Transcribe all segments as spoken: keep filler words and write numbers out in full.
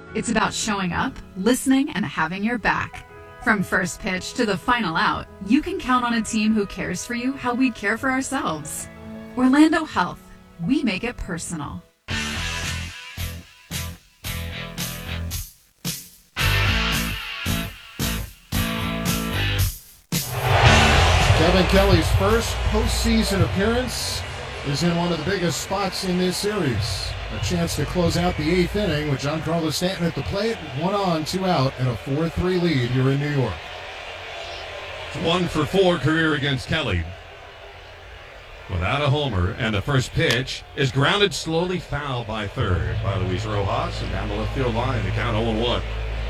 It's about showing up, listening, and having your back. From first pitch to the final out, you can count on a team who cares for you how we care for ourselves. Orlando Health. We make it personal. Kevin Kelly's first postseason appearance is in one of the biggest spots in this series. A chance to close out the eighth inning with Giancarlo Stanton at the plate. One on, two out, and a four three lead here in New York. One for four career against Kelly. Without a homer, and the first pitch is grounded slowly foul by third by Luis Rojas, and down the left field line to count oh one.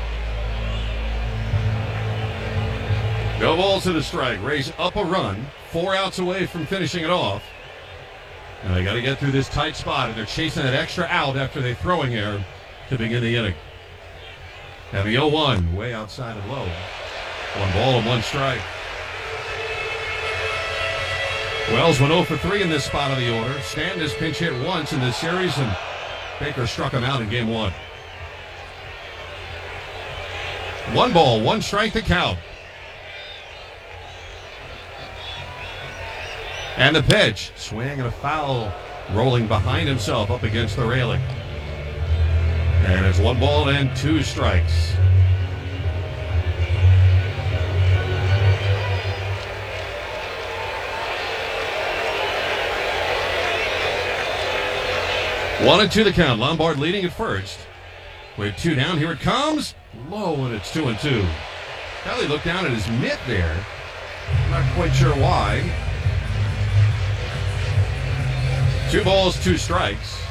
No balls to the strike. Rays up a run, four outs away from finishing it off. And they got to get through this tight spot, and they're chasing that extra out after they throwing here to begin the inning. And the oh one way outside and low. One ball and one strike. Wells went oh for three in this spot of the order. Stanton has pinch hit once in this series, and Baker struck him out in game one. One ball, one strike to count. And the pitch, swing and a foul, rolling behind himself up against the railing. And it's one ball and two strikes. One and two the count. Lombard leading at first. With two down, here it comes. Low, and it's two and two. Kelly looked down at his mitt there. Not quite sure why. Two balls, two strikes.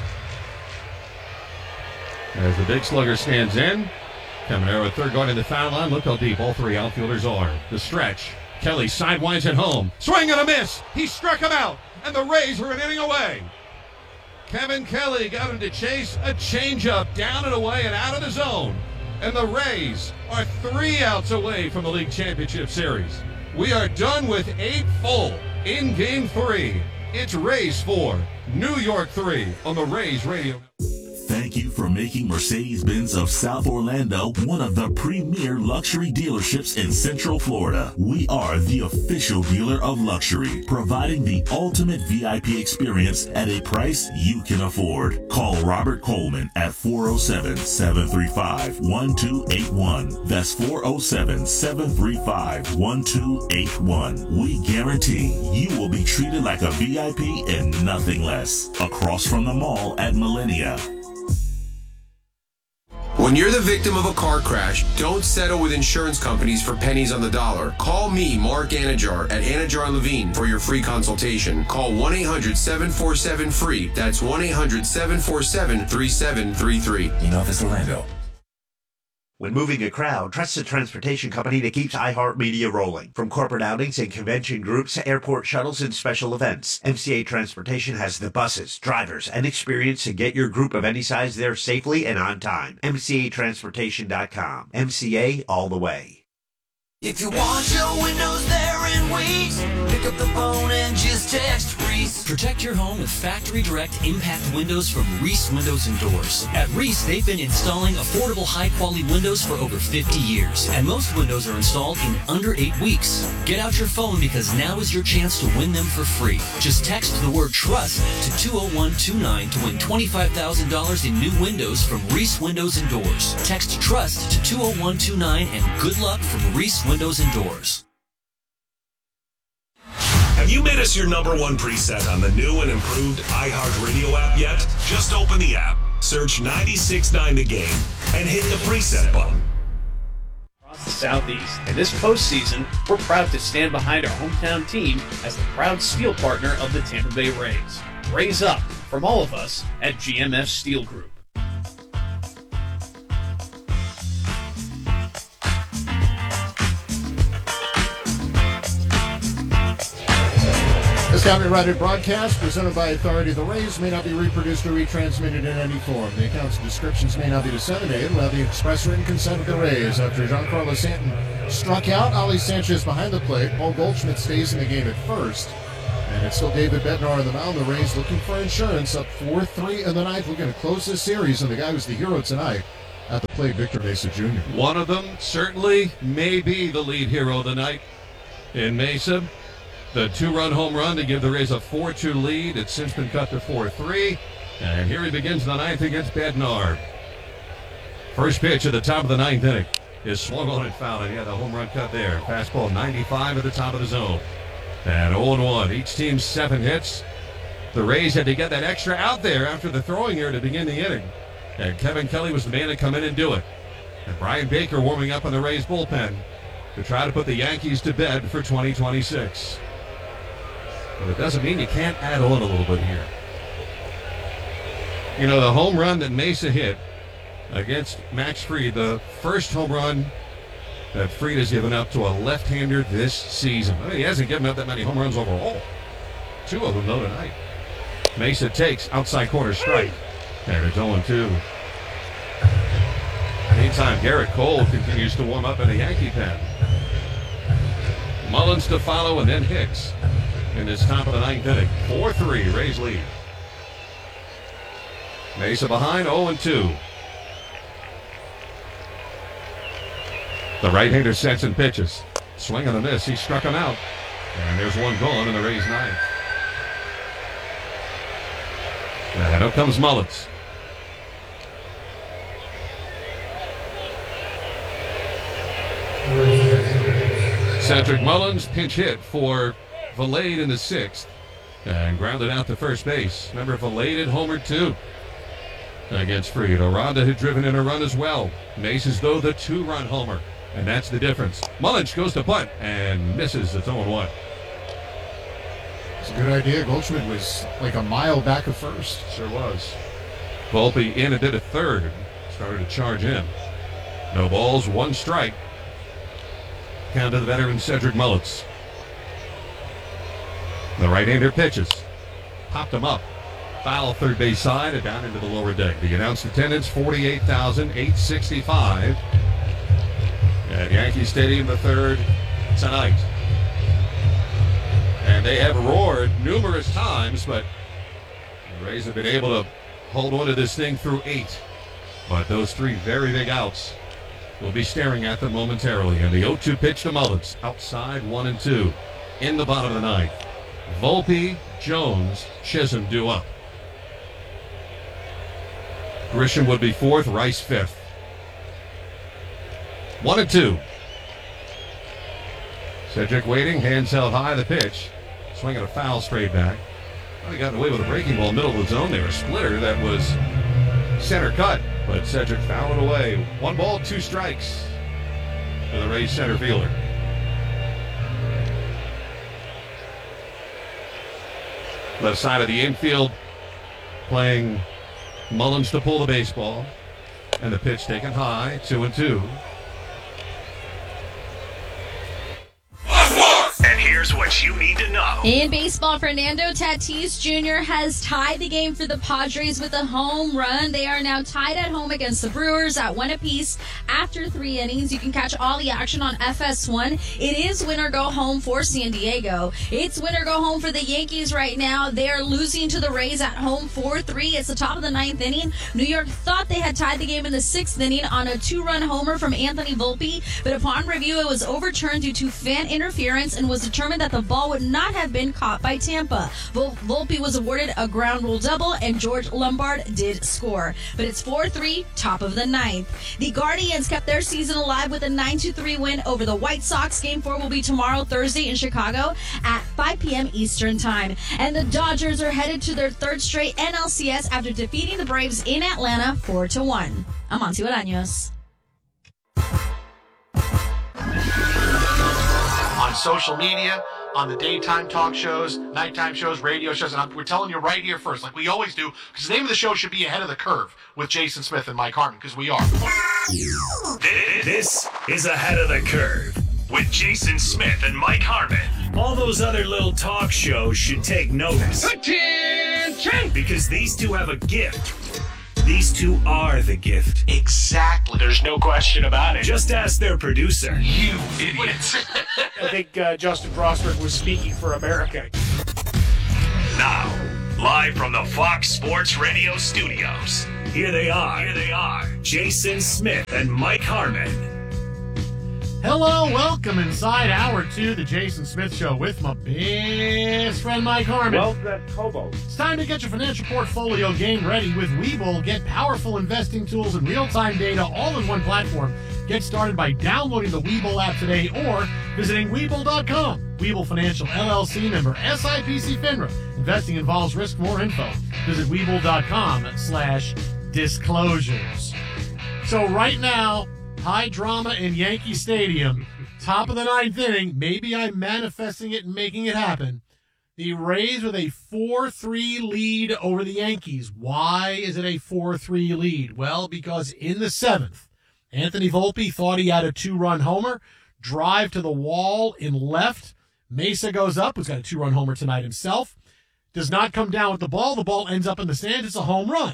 As the big slugger stands in. Caminero at third, guard in the foul line. Look how deep all three outfielders are. The stretch. Kelly sidewinds at home. Swing and a miss. He struck him out. And the Rays are an inning away. Kevin Kelly got him to chase a changeup down and away and out of the zone. And the Rays are three outs away from the league championship series. We are done with eight full in game three. It's Rays four, New York three on the Rays Radio. Thank you for making Mercedes-Benz of South Orlando one of the premier luxury dealerships in Central Florida. We are the official dealer of luxury, providing the ultimate V I P experience at a price you can afford. Call Robert Coleman at four oh seven, seven three five, one two eight one. That's four oh seven, seven three five, one two eight one. We guarantee you will be treated like a V I P and nothing less. Across from the mall at Millennia. When you're the victim of a car crash, don't settle with insurance companies for pennies on the dollar. Call me, Mark Anajar, at Anajar and Levine for your free consultation. Call one eight hundred, seven four seven, F R E E. That's one eight hundred, seven four seven, three seven three three. In Office Orlando. When moving a crowd, trust a transportation company that keeps iHeartMedia rolling. From corporate outings and convention groups to airport shuttles and special events, M C A Transportation has the buses, drivers, and experience to get your group of any size there safely and on time. M C A transportation dot com. M C A all the way. If you want your windows there in weeks, pick up the phone and just text Reese. Protect your home with factory direct impact windows from Reese Windows and Doors. At Reese, they've been installing affordable, high-quality windows for over fifty years, and most windows are installed in under eight weeks. Get out your phone because now is your chance to win them for free. Just text the word TRUST to two oh one two nine to win twenty-five thousand dollars in new windows from Reese Windows and Doors. Text TRUST to two oh one two nine and good luck from Reese Windows and Doors. Have you made us your number one preset on the new and improved iHeartRadio app yet? Just open the app, search ninety-six point nine The Game, and hit the preset button. Across the Southeast, and this postseason, we're proud to stand behind our hometown team as the proud steel partner of the Tampa Bay Rays. Raise up from all of us at G M F Steel Group. This copyrighted broadcast presented by authority of the Rays may not be reproduced or retransmitted in any form. The accounts and descriptions may not be disseminated without the express written consent of the Rays. After Giancarlo Stanton struck out, Ali Sanchez behind the plate. Paul Goldschmidt stays in the game at first. And it's still David Bednar on the mound. The Rays looking for insurance, up four three in the ninth, looking to close this series. And the guy who's the hero tonight at the plate, Victor Mesa Junior One of them certainly may be the lead hero tonight in Mesa. The two-run home run to give the Rays a four two lead. It's since been cut to four three. And here he begins the ninth against Bednar. First pitch at the top of the ninth inning is swung on and fouled. And yeah, the home run cut there. Fastball ninety-five at the top of the zone. And oh and one. Each team's seven hits. The Rays had to get that extra out there after the throwing error to begin the inning. And Kevin Kelly was the man to come in and do it. And Brian Baker warming up in the Rays bullpen to try to put the Yankees to bed for twenty twenty-six. But it doesn't mean you can't add on a little bit here. You know, the home run that Mesa hit against Max Fried, the first home run that Fried has given up to a left-hander this season. I mean, he hasn't given up that many home runs overall. Two of them, though, tonight. Mesa takes outside corner strike. There it's oh and two. Meantime, Garrett Cole continues to warm up in the Yankee pen. Mullins to follow, and then Hicks in this top of the ninth inning. four three, Rays lead. Mesa behind, oh and two. The right-hander sets and pitches. Swing and a miss. He struck him out. And there's one gone in the Rays' ninth. And up comes Mullins. Cedric Mullins pinch hit for Valade in the sixth and grounded out to first base. Remember, Valade had homered too against Fried. Aranda had driven in a run as well. Mace's, though, the two-run homer, and that's the difference. Mullins goes to punt and misses. It's oh and one. It's a good idea. Goldschmidt was like a mile back of first. Sure was. Volpe in and did a third. Started to charge in. No balls, one strike. Count to the veteran Cedric Mullins. The right-hander pitches. Popped him up. Foul third base side and down into the lower deck. The announced attendance, forty-eight thousand eight hundred sixty-five at Yankee Stadium the third tonight. And they have roared numerous times, but the Rays have been able to hold on to this thing through eight. But those three very big outs, we'll be staring at them momentarily. And the oh two pitch to Mullins. Outside, one and two. In the bottom of the ninth. Volpe, Jones, Chisholm due up. Grisham would be fourth, Rice fifth. One and two. Cedric waiting, hands held high, the pitch. Swinging a foul straight back. Well, he got away with a breaking ball middle of the zone there. A splitter that was center cut, but Cedric fouled it away. One ball, two strikes for the Rays center fielder. Left side of the infield, playing Mullins to pull the baseball. And the pitch taken high, two and two. And here's what you need to know. In baseball, Fernando Tatis Junior has tied the game for the Padres with a home run. They are now tied at home against the Brewers at one apiece after three innings. You can catch all the action on F S one. It is win or go home for San Diego. It's win or go home for the Yankees right now. They are losing to the Rays at home four three. It's the top of the ninth inning. New York thought they had tied the game in the sixth inning on a two-run homer from Anthony Volpe, but upon review, it was overturned due to fan interference and was determined that the ball would not have been caught by Tampa. Vol- Volpe was awarded a ground rule double, and George Lombard did score. But it's four three, top of the ninth. The Guardians kept their season alive with a nine two three win over the White Sox. Game four will be tomorrow, Thursday, in Chicago at five p.m. Eastern Time. And the Dodgers are headed to their third straight N L C S after defeating the Braves in Atlanta four to one. I'm Amancio Bolaños. On social media, on the daytime talk shows, nighttime shows, radio shows, and I'm, we're telling you right here first, like we always do, because the name of the show should be Ahead of the Curve with Jason Smith and Mike Hartman, because we are. This is Ahead of the Curve with Jason Smith and Mike Hartman. All those other little talk shows should take notice. Attention! Because these two have a gift. These two are the gift. Exactly. There's no question about it. Just ask their producer. You idiots. I think uh, Justin Frostberg was speaking for America. Now, live from the Fox Sports Radio studios, Here they are. Here they are. Jason Smith and Mike Harmon. Hello, welcome inside hour two, the Jason Smith Show with my best friend Mike Harmon. Well, that Kobo. It's time to get your financial portfolio game ready with Webull. Get powerful investing tools and real-time data all in one platform. Get started by downloading the Webull app today or visiting Webull dot com. Webull Financial, L L C, member S I P C FINRA. Investing involves risk. More info. Visit Webull dot com slash disclosures. So right now, high drama in Yankee Stadium, top of the ninth inning. Maybe I'm manifesting it and making it happen. The Rays with a four three lead over the Yankees. Why is it a four three lead? Well, because in the seventh, Anthony Volpe thought he had a two-run homer. Drive to the wall in left. Mesa goes up, who's got a two-run homer tonight himself. Does not come down with the ball. The ball ends up in the stands. It's a home run.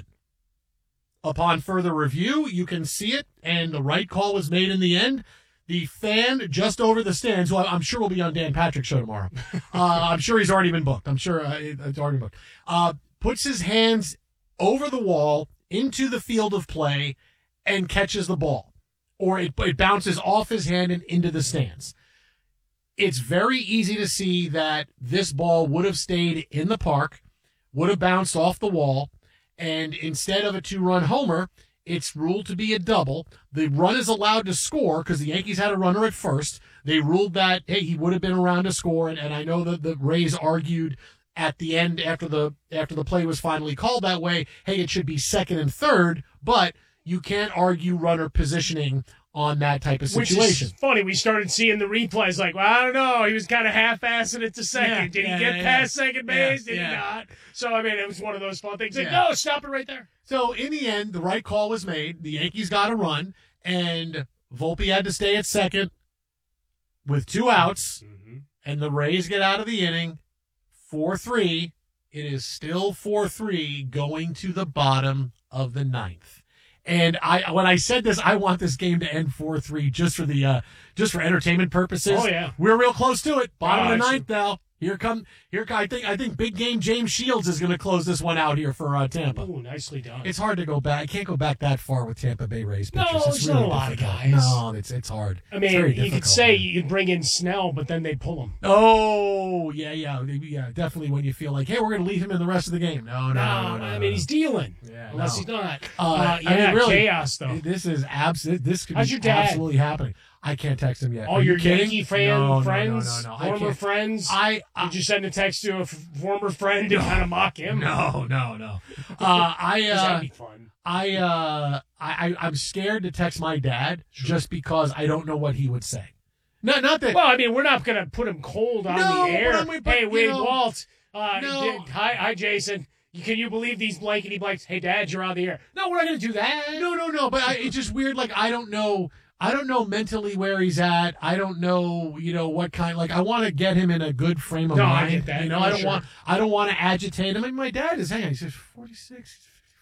Upon further review, you can see it, and the right call was made in the end. The fan just over the stands, who I'm sure will be on Dan Patrick's show tomorrow. uh, I'm sure he's already been booked. I'm sure uh, it's already been booked. Uh, puts his hands over the wall into the field of play and catches the ball. Or it, it bounces off his hand and into the stands. It's very easy to see that this ball would have stayed in the park, would have bounced off the wall, and instead of a two-run homer, it's ruled to be a double. The run is allowed to score because the Yankees had a runner at first. They ruled that, hey, he would have been around to score, and, and I know that the Rays argued at the end after the after the play was finally called that way, hey, it should be second and third, but you can't argue runner positioning on that type of situation. Which is funny. We started seeing the replays like, well, I don't know. He was kind of half-assing it to second. Yeah, Did yeah, he get yeah, past yeah. second base? Yeah, Did yeah. he not? So, I mean, it was one of those fun things. Like, Yeah. no, stop it right there. So, in the end, the right call was made. The Yankees got a run, and Volpe had to stay at second with two outs, Mm-hmm. and the Rays get out of the inning four three. It is still four three going to the bottom of the ninth. And I, when I said this, I want this game to end four three just for the, uh, just for entertainment purposes. Oh, yeah. We're real close to it. Bottom Oh, of the I ninth now. Here come, here. I think, I think big game James Shields is going to close this one out here for uh, Tampa. Oh, nicely done. It's hard to go back. I can't go back that far with Tampa Bay Rays pitchers. No, it's it's really not a lot of difficult. guys. No, it's it's hard. I It's mean, very you could difficult, say man. you'd bring in Snell, but then they'd pull him. Oh, yeah, yeah, yeah, definitely. When you feel like, hey, we're going to leave him in the rest of the game. No, no, No, no. no I no, mean, no. he's dealing. Yeah, unless no. he's not. Uh, Uh, I yeah, mean, really, chaos, though. This is abs. This could How's be your dad? absolutely happening. I can't text him yet. All Are you your kidding? Yankee fan No, no, friends, no, no, no. I former can't. friends. I, I Did you send a text to a f- former friend to kind of mock him? No, no, no. Uh, I, 'Cause that'd uh, be fun. I, uh, I, I, I'm scared to text my dad just because I don't know what he would say. No, not that. Well, I mean, we're not going to put him cold on No, the air. but I mean, but, hey, you Wade know, Walt. Uh, no. did- hi, hi, Jason. Can you believe these blankety blanks? Hey, Dad, you're on the air. No, we're not going to do that. No, no, no. But I, it's just weird. Like I don't know. I don't know mentally where he's at. I don't know, you know, what kind. Like I want to get him in a good frame of No, I mind. get that. You know, No, I don't sure. want. I don't want to agitate him. I mean, my dad is hanging. He's just forty-six.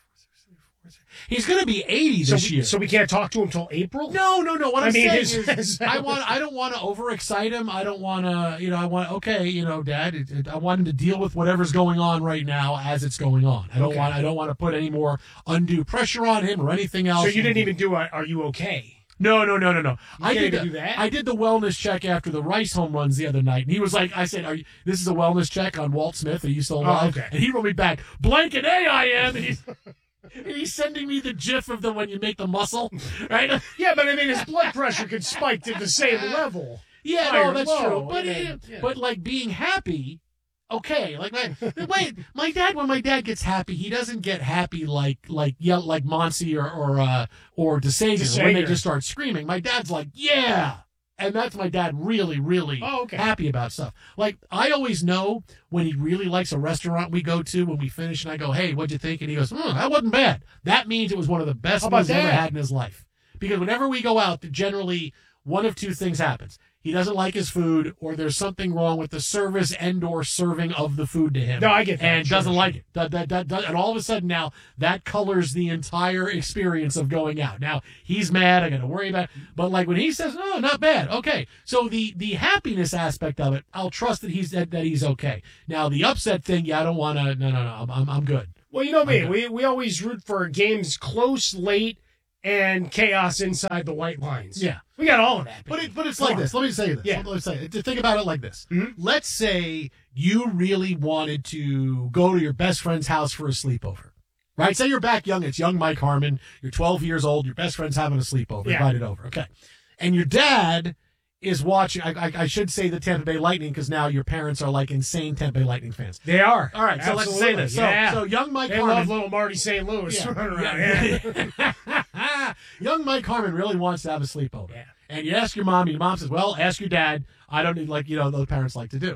He's going to be eighty So this we, year. so we can't talk to him till April? No, no, no. What I I'm mean, saying his- is, his- I want. I don't want to overexcite him. I don't want to. You know, I want. Okay, you know, Dad. It, it, I want him to deal with whatever's going on right now as it's going on. I don't Okay. want. I don't want to put any more undue pressure on him or anything else. So you didn't even do a, are you okay? No, no, no, no, no. I can't did even the, do that? I did the wellness check after the Rice home runs the other night, and he was like, "I said, are you, this is a wellness check on Walt Smith. Are you still alive?" Oh, okay. And he wrote me back, "Blanket A, I am." And he's, and he's sending me the GIF of the when you make the muscle, right? Yeah, but I mean, his blood pressure could spike to the same level. Yeah, High no, or that's low, true. But and then, it- yeah. but like being happy, okay. Like my wait, my dad when my dad gets happy, he doesn't get happy like like yell like Monty or or uh, or DeSager when they DeSager. just start screaming. My dad's like, yeah. And that's my dad really, really Oh, okay. happy about stuff. Like, I always know when he really likes a restaurant we go to when we finish, and I go, hey, what'd you think? And he goes, hmm, that wasn't bad. That means it was one of the best How about meals he's ever that? had in his life. Because whenever we go out, generally one of two things happens. He doesn't like his food, or there's something wrong with the service and or serving of the food to him. No, I get that. And Sure, doesn't sure. like it. That, that, that, that- and all of a sudden now, that colors the entire experience of going out. Now, he's mad. I got to worry about it. But like when he says, oh, not bad. Okay. So the, the happiness aspect of it, I'll trust that he's that, that he's okay. Now, the upset thing, yeah, I don't want to. No, no, no. I'm, I'm, I'm good. Well, you know me. Okay. We we always root for games close, late, and chaos inside the white lines. Yeah. We got all of that. But it, but it's Come like on. this. Let me say this. Yeah. Let me say it. Think about it like this. Mhm. Let's say you really wanted to go to your best friend's house for a sleepover. Right? Say you're back young. It's young Mike Harmon. You're twelve years old. Your best friend's having a sleepover. Yeah. Invite it over. Okay. And your dad is watching. I, I, I should say the Tampa Bay Lightning because now your parents are like insane Tampa Bay Lightning fans. They are. All right. So let's say Absolutely. this. So, Yeah. so young Mike They Harmon. love little Marty Saint Louis Yeah. running around. Yeah. Yeah. Young Mike Harmon really wants to have a sleepover. Yeah. And you ask your mom, and your mom says, well, ask your dad. I don't need, like, you know, those parents like to do.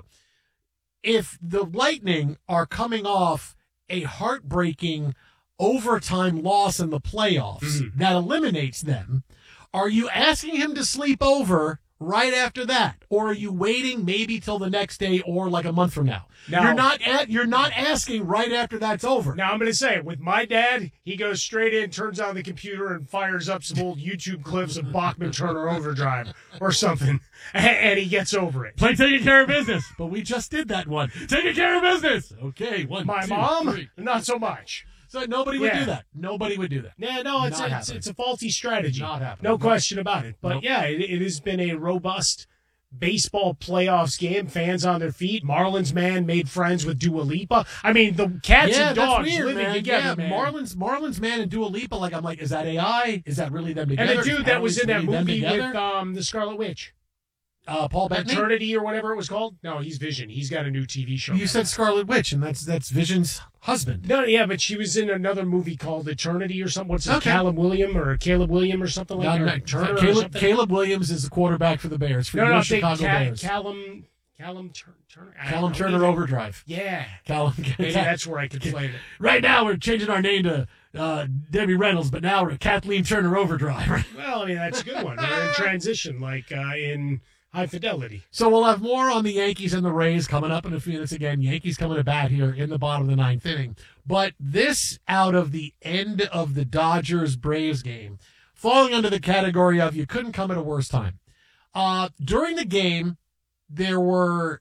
If the Lightning are coming off a heartbreaking overtime loss in the playoffs Mhm. that eliminates them, are you asking him to sleep over right after that? Or are you waiting maybe till the next day or like a month from now? Now- you're not at, you're not asking right after that's over. Now, I'm going to say, with my dad, he goes straight in, turns on the computer, and fires up some old YouTube clips of Bachman Turner Overdrive or something, and, and he gets over it. Play taking care of business. But we just did that one. Taking care of business. Okay, one, My two, mom, three. not so much. So nobody would Yeah. do that. Nobody would do that. Yeah, no, it's Not a, it's, happening. it's a faulty strategy. Not happening. No question about it. But Nope. yeah, it, it has been a robust baseball playoffs game. Fans on their feet. Marlins man made friends with Dua Lipa. I mean, the cats yeah, and that's dogs weird, living man. together, yeah, man. Marlins, Marlins man and Dua Lipa. Like I'm like, is that A I? Is that really them and together? the dude that was in that Is them movie together? with um, the Scarlet Witch. uh, Paul Bettany. Eternity or whatever it was called? No, he's Vision. He's got a new T V show. You now. said Scarlet Witch, and that's that's Vision's husband. No, yeah, but she was in another movie called Eternity or something. What's it? Okay. Caleb William or Caleb William or something like No, that? no, Or Turner or Caleb, something? Caleb Williams is the quarterback for the Bears for No, the no, I New think Chicago Ca- Bears. Callum, Callum Tur- Turner. I don't Callum know. Turner Overdrive. Yeah. Callum. Maybe that's where I could play it. Right now, we're changing our name to uh, Debbie Reynolds, but now we're Kathleen Turner Overdrive. Well, I mean, that's a good one. We're in transition, like uh, in High Fidelity. So we'll have more on the Yankees and the Rays coming up in a few minutes again. Yankees coming to bat here in the bottom of the ninth inning. But this out of the end of the Dodgers-Braves game, falling under the category of you couldn't come at a worse time. Uh, during the game, there were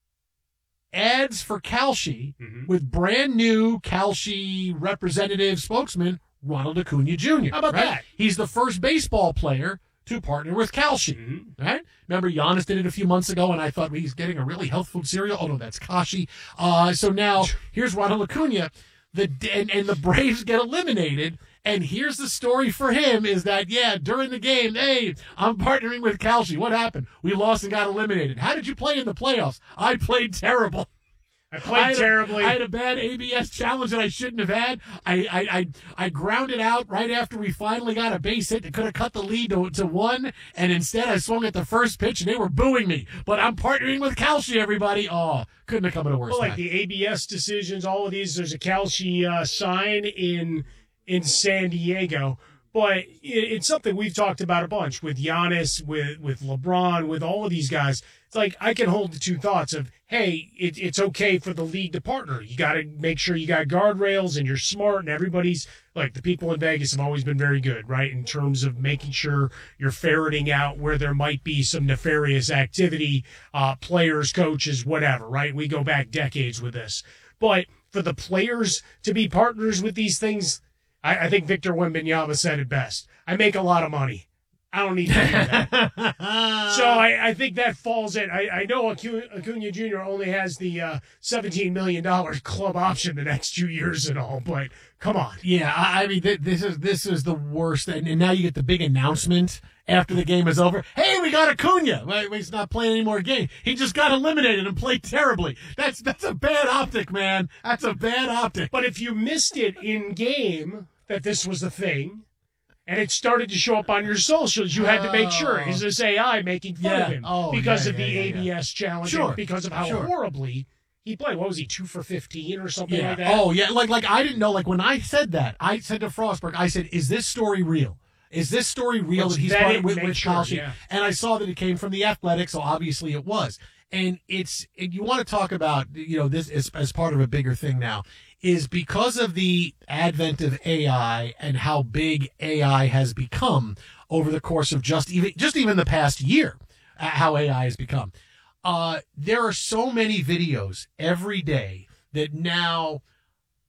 ads for Kalshi Mhm. with brand new Kalshi representative spokesman, Ronald Acuna Junior How about right? that? He's the first baseball player to partner with Kalshi. Mhm. Right? Remember, Giannis did it a few months ago, and I thought well, he's getting a really health food cereal. Oh, no, that's Kashi. Uh, so now here's Ronald Acuna. The, and, and the Braves get eliminated. And here's the story for him is that, yeah, during the game, hey, I'm partnering with Kalshi. What happened? We lost and got eliminated. How did you play in the playoffs? I played terrible. I played I had a- terribly. I had a bad A B S challenge that I shouldn't have had. I I, I, I grounded out right after we finally got a base hit that could have cut the lead to, to one, and instead I swung at the first pitch, and they were booing me. But I'm partnering with Kalshi, everybody. Oh, couldn't have come at a worse Well, like time. the A B S decisions, all of these, there's a Kalshi uh, sign in in San Diego. But it, it's something we've talked about a bunch with Giannis, with, with LeBron, with all of these guys. It's like I can hold the two thoughts of, hey, it, it's okay for the league to partner. You got to make sure you got guardrails and you're smart and everybody's like the people in Vegas have always been very good, right? In terms of making sure you're ferreting out where there might be some nefarious activity, uh, players, coaches, whatever, right? We go back decades with this. But for the players to be partners with these things, I, I think Victor Wembanyama said it best. I make a lot of money. I don't need to do that. So I, I think that falls in. I, I know Acuna, Acuna Junior only has the uh, seventeen million dollars club option the next two years and all, but come on. Yeah, I, I mean, th- this is this is the worst. And, and now you get the big announcement after the game is over. Hey, we got Acuna. Well, he's not playing any more game. He just got eliminated and played terribly. That's that's a bad optic, man. That's a bad optic. But if you missed it in game that this was a thing, and it started to show up on your socials, you had to make sure, is this A I making fun Yeah. of him Oh, because yeah, of the yeah, yeah, A B S challenge Sure. and because of how Sure. horribly he played? What was he, two for fifteen or something Yeah. like that? Oh, yeah. Like like I didn't know. Like when I said that, I said to Frostberg, I said, "Is this story real? Is this story real Let's that he's vet part it of with, and with make sure, Kalshi?" yeah. And I saw that it came from the Athletic, so obviously it was. And it's and you want to talk about you know this as, as part of a bigger thing now is because of the advent of A I and how big A I has become over the course of just even just even the past year, uh, how A I has become. Uh, there are so many videos every day that now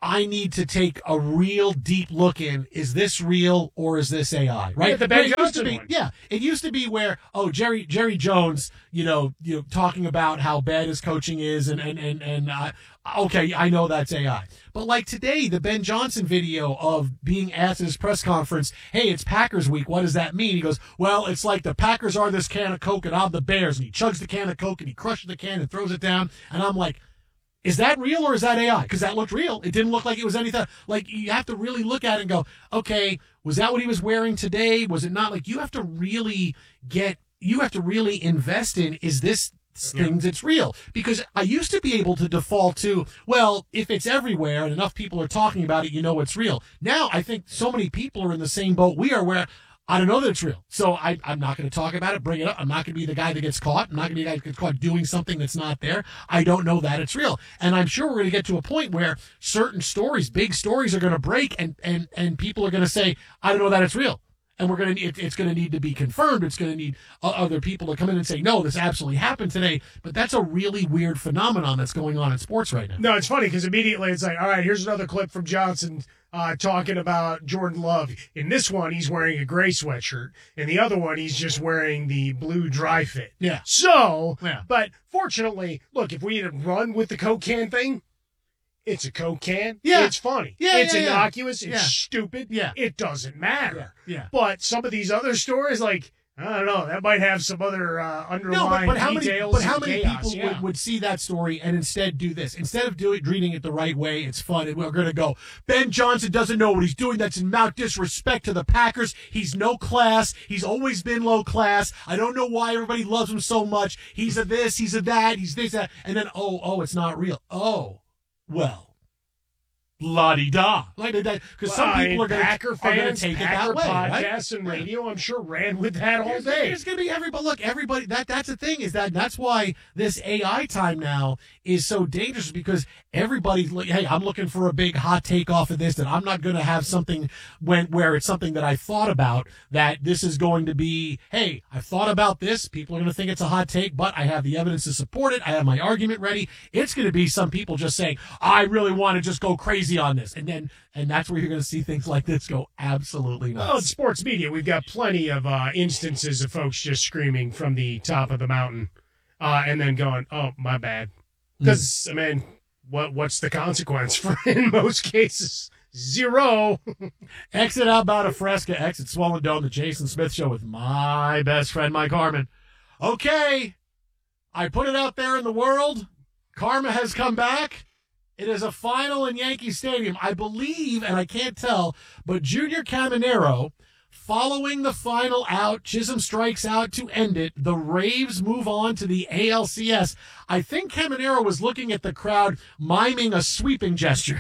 I need to take a real deep look in, is this real or is this A I, right? Yeah, the Ben Where it used to Johnson be, one. Yeah, it used to be where, oh, Jerry Jerry Jones, you know, you know, talking about how bad his coaching is, and, and, and, and uh, okay, I know that's A I. But like today, the Ben Johnson video of being asked at his press conference, hey, it's Packers week, what does that mean? He goes, well, it's like the Packers are this can of Coke and I'm the Bears, and he chugs the can of Coke and he crushes the can and throws it down, and I'm like, is that real or is that A I? Because that looked real. It didn't look like it was anything. Like, you have to really look at it and go, okay, was that what he was wearing today? Was it not? Like, you have to really get, you have to really invest in, is this thing that's real? Because I used to be able to default to, well, if it's everywhere and enough people are talking about it, you know it's real. Now, I think so many people are in the same boat we are, where I don't know that it's real. So I, I'm not going to talk about it, bring it up. I'm not going to be the guy that gets caught. I'm not going to be the guy that gets caught doing something that's not there. I don't know that it's real. And I'm sure we're going to get to a point where certain stories, big stories, are going to break, and, and, and people are going to say, I don't know that it's real. And we're going to, it, it's going to need to be confirmed. It's going to need uh, other people to come in and say, no, this absolutely happened today. But that's a really weird phenomenon that's going on in sports right now. No, it's funny because immediately it's like, all right, here's another clip from Johnson uh, talking about Jordan Love. In this one, he's wearing a gray sweatshirt. In the other one, he's just wearing the blue dry fit. Yeah. So, yeah. But fortunately, look, if we had run with the Coke can thing, it's a Coke can. Yeah. It's funny. Yeah, It's yeah, yeah. innocuous. It's Yeah. stupid. Yeah. It doesn't matter. Yeah. Yeah. But some of these other stories, like, I don't know, that might have some other uh, No, underlying but, but how many, details. but how and many chaos. people Yeah. would, would see that story and instead do this? Instead of doing reading it the right way, it's fun, and we're going to go, Ben Johnson doesn't know what he's doing. That's in mount disrespect to the Packers. He's no class. He's always been low class. I don't know why everybody loves him so much. He's a this, he's a that, he's this, that. And then, oh, oh, it's not real. Oh, well. La-di-da. Like that, because some Well, I people mean, are going Packer to fans, take Packer it that way. Right? podcasts and radio, I'm sure, ran with that all There's- day. There's going to be everybody. Look, everybody. That that's the thing is that that's why this A I time now is so dangerous, because everybody's like, hey, I'm looking for a big hot take off of this, and I'm not going to have something when where it's something that I thought about, that this is going to be, hey, I thought about this. People are going to think it's a hot take, but I have the evidence to support it. I have my argument ready. It's going to be some people just saying, I really want to just go crazy on this, and then and that's where you're going to see things like this go absolutely nuts. Well, in sports media, we've got plenty of uh, instances of folks just screaming from the top of the mountain uh, and then going, oh, my bad. Because, I mean, what what's the consequence for, in most cases? Zero. Exit outbound of Fresca, exit Swollen Dome, the Jason Smith Show with my best friend, Mike Harmon. Okay, I put it out there in the world. Karma has come back. It is a final in Yankee Stadium. I believe, and I can't tell, but Junior Caminero, following the final out, Chisholm strikes out to end it. The Raves move on to the A L C S. I think Caminero was looking at the crowd, miming a sweeping gesture.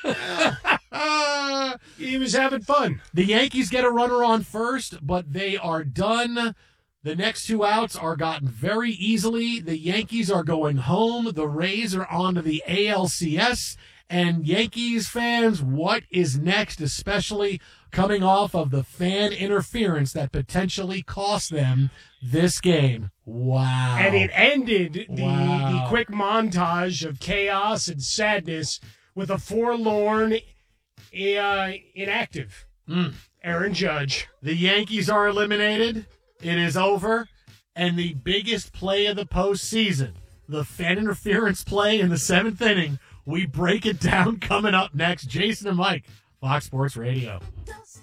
He was having fun. The Yankees get a runner on first, but they are done. The next two outs are gotten very easily. The Yankees are going home. The Rays are on to the A L C S. And Yankees fans, what is next, especially coming off of the fan interference that potentially cost them this game? Wow. And it ended the, Wow. the quick montage of chaos and sadness with a forlorn, uh, inactive Mm. Aaron Judge. The Yankees are eliminated. It is over. And the biggest play of the postseason, the fan interference play in the seventh inning, we break it down coming up next. Jason and Mike, Fox Sports Radio. Dust